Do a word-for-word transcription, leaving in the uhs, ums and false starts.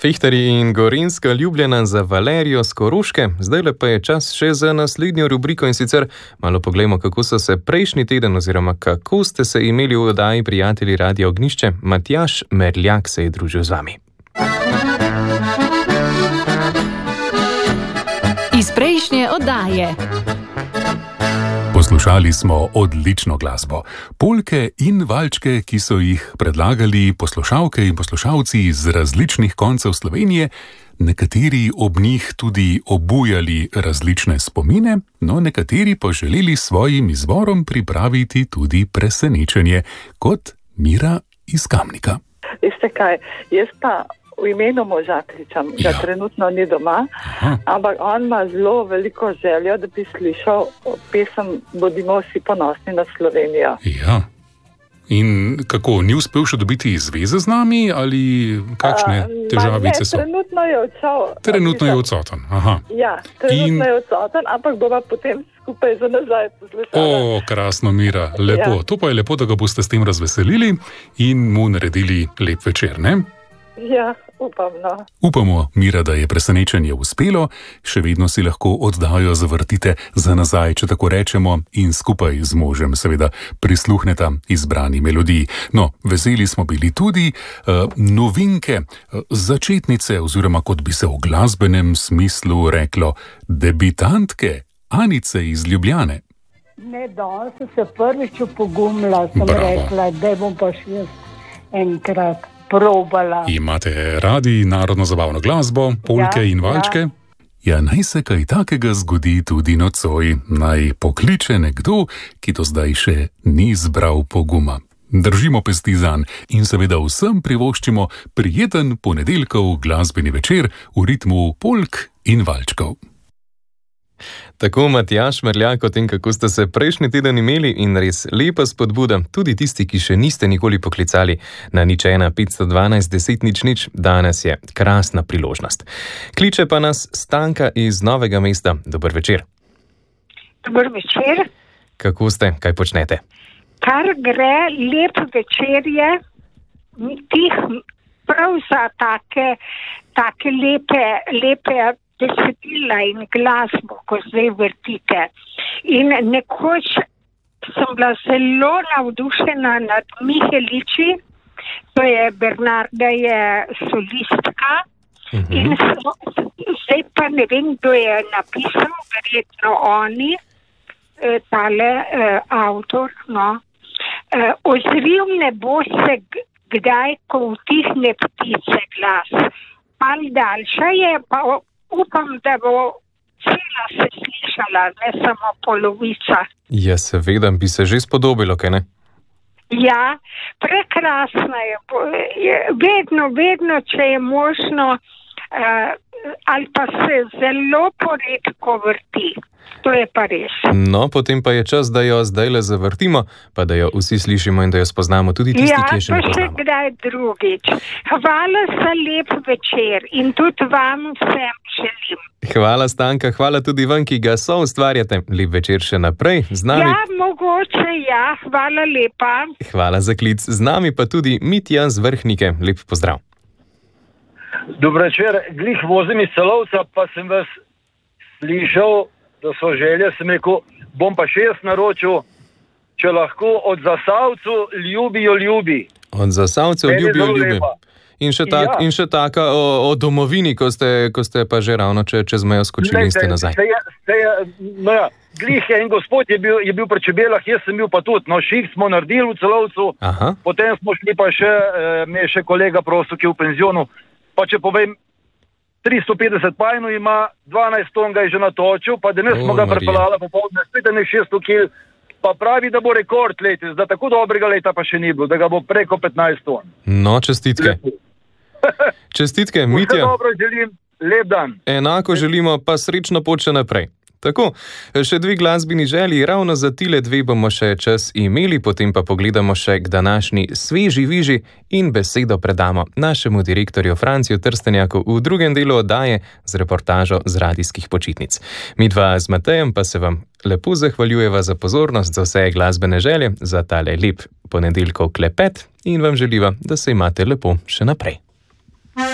Fehtarji in gorenjska ljubljena za Valerijo s Koroške, zdaj pa je čas še za naslednjo rubriko in sicer malo poglejmo, kako so se prejšnji teden oziroma kako ste se imeli v oddaji Prijatelji Radia Ognjišče. Matjaž Merljak se je družil z vami. Iz prejšnje oddaje. Poslušali smo odlično glasbo. Polke in valčke, ki so jih predlagali poslušalke in poslušalci iz različnih koncev Slovenije, nekateri ob njih tudi obujali različne spomine, no nekateri pa želeli svojim izborom pripraviti tudi presenečenje, kot Mira iz Kamnika. Veste kaj, jaz pa v imenu moža kričam, da ja. Trenutno ni doma, Aha. ampak on ima zelo veliko željo, da bi slišal pesem Bodimo vsi ponosni na Slovenijo. Ja. In kako, ni uspel še dobiti zveze z nami ali kakšne A, težavice so? Ne, trenutno je odšel. Trenutno je odsoten, aha. Ja, trenutno In... je odsoten, ampak bova potem skupaj za nazaj poslušala. O, krasno, Mira, lepo. Ja. To pa je lepo, da ga boste s tem razveselili in mu naredili lep večer, ne? Ja, upam, no. Upamo, Mira, da je presenečenje uspelo, še vedno si lahko oddajo zavrtite za nazaj, če tako rečemo, in skupaj z možem seveda prisluhneta izbrani melodiji. No, veseli smo bili tudi uh, novinke, uh, začetnice oziroma, kot bi se v glasbenem smislu reklo, debitantke Anice iz Ljubljane. Ne, danes sem se prvič opogumila, sem Bravo. rekla, da bom pa še enkrat probala. Imate radi narodno zabavno glasbo, polke ja, in valčke? Ja. ja, naj se kaj takega zgodi tudi nocoj. Naj pokliče nekdo, ki do zdaj še ni zbral poguma. Držimo pesti zanj in seveda vsem privoščimo prijeten ponedeljkov glasbeni večer v ritmu polk in valčkov. Tako Matjaž Merljak o tem, kako ste se prejšnji teden imeli in res lepa spodbuda, tudi tisti, ki še niste nikoli poklicali na nič ena petsto dvanajst deset nič nič, danes je krasna priložnost. Kliče pa nas Stanka iz Novega mesta. Dober večer. Dober večer. Kako ste, kaj počnete? Kar gre, lep večer je, tih prav za take, take lepe, lepe besedila in glasbo, ko zdaj vrtite. In nekoč sem bila zelo navdušena nad Miheliči, to je Bernarda, je solistka, uh-huh. in so, zdaj pa ne vem, kdo je napisal, verjetno oni, tale eh, avtor, no. Eh, ozril ne bo se kdaj, ko utihne ptice glas. Mal daljša je, pa upam, da bo cela se slišala, ne samo polovica. Ja, seveda, bi se že spodobilo, kaj ne? Ja, prekrasna je. Vedno, vedno, če je možno, uh, ali pa se zelo poredko vrti. To je pa res. No, potem pa je čas, da jo zdaj le zavrtimo, pa da jo vsi slišimo in da jo spoznamo tudi tisti, ja, ki je še ne poznamo. Ja, pa še kdaj drugič. Hvala za lep večer in tudi vam vsem želim. Hvala, Stanka, hvala tudi vam, ki ga so ustvarjate. Lep večer še naprej z nami. Ja, mogoče, ja. Hvala lepa. Hvala za klic. Z nami pa tudi Mitja z Vrhnike. Lep pozdrav. Dober večer. Glih vozim iz Celovca, pa sem vas slišal, da so želje, sem rekel, bom pa še jaz naročil, če lahko od Zasavcu ljubijo ljubi. Od Zasavcev ljubijo ljubi. In še, tak, ja. in še taka o, o domovini, ko ste, ko ste pa že ravno če, čez mejo skočili in ste nazaj. Ste, ste, no ja, glih je en gospod je bil, je bil pri Čebelah, jaz sem bil pa tudi. No, ših smo naredili v Celovcu, Aha. potem smo šli pa še, me je še kolega prosil, ki je v penzionu, pa če povem, tristo petdeset pajnov ima, dvanajst ton ga je že natočil, pa danes smo ga prepeljali popoldne, spet nek šeststo kil, pa pravi, da bo rekord letos, da tako dobrega leta pa še ni bilo, da ga bo preko petnajst ton. No, čestitke. Čestitke, Mitja. Vse dobro želim, lep dan. Enako želimo, pa srečno pot še naprej. Tako, še dve glasbeni želji, ravno za tile dve bomo še čas imeli, potem pa pogledamo še k današnji sveži viži in besedo predamo našemu direktorju Franciju Trstenjaku v drugem delu oddaje z reportažo z radijskih počitnic. Mi dva z Matejem pa se vam lepo zahvaljujeva za pozornost, za vse glasbene želje, za tale lep ponedeljkov klepet in vam želiva, da se imate lepo še naprej.